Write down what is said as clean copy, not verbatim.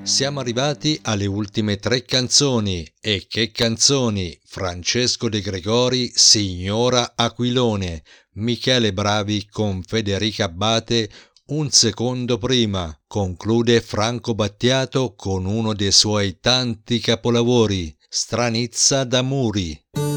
Siamo arrivati alle ultime 3 canzoni, e che canzoni! Francesco De Gregori, Signora Aquilone, Michele Bravi con Federica Abbate, Un secondo prima, conclude Franco Battiato con uno dei suoi tanti capolavori, Stranizza d'amori.